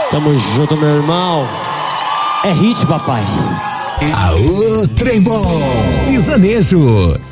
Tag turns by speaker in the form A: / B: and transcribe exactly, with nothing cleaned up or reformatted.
A: Tamo junto, meu irmão. É hit, papai.
B: Aô, trem bom, Pisanejo.